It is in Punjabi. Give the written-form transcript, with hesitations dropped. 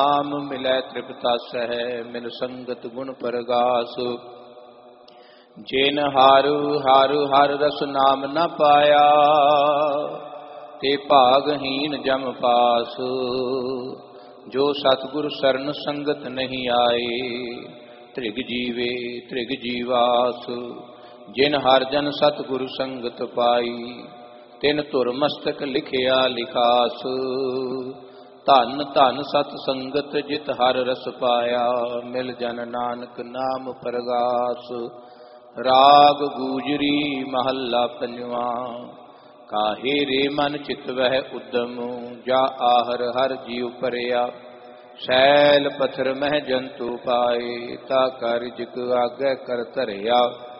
ਨਾਮ ਮਿਲੈ ਤ੍ਰਿਪਤਾਸਹਿ ਮਿਲ ਸੰਗਤ ਗੁਣ ਪਰਗਾਸ। ਜਿਨ ਹਾਰੂ ਹਾਰੂ ਹਰ ਰਸ ਨਾਮ ਨ ਪਾਇਆ ਤੇ ਭਾਗਹੀਨ ਜਮ ਪਾਸ। ਜੋ ਸਤਿਗੁਰ ਸਰਨ ਸੰਗਤ ਨਹੀਂ ਆਏ ਤ੍ਰਿਗ ਜੀਵੇ ਤ੍ਰਿਗ ਜੀਵਾਸ। ਜਿਨ ਹਰ ਜਨ ਸਤਿਗੁਰ ਸੰਗਤ ਪਾਈ ਤਿਨ ਧੁਰ ਮਸਤਕ ਲਿਖਿਆ ਲਿਖਾਸ। ਧਨ ਧਨ ਸਤ ਸੰਗਤ ਜਿਤ ਹਰ ਰਸ ਪਾਇਆ ਮਿਲ ਜਨ ਨਾਨਕ ਨਾਮ ਪਰਗਾਸ। ਰਾਗ ਗੂਜਰੀ ਮਹੱਲਾ ਪੰਜਵਾਂ। ਕਾਹੇ ਰੇ ਮਨ ਚਿਤਵਹਿ ਉਦਮ ਜਾ ਆਹਰ ਹਰ ਜੀਉ ਪਰਿਆ। ਸੈਲ ਪਥਰ ਮਹਿ ਜੰਤੂ ਪਾਏ ਤਾ ਕਾਰਿ ਜਿਕ ਆਗੈ ਕਰ ਧਰਿਆ।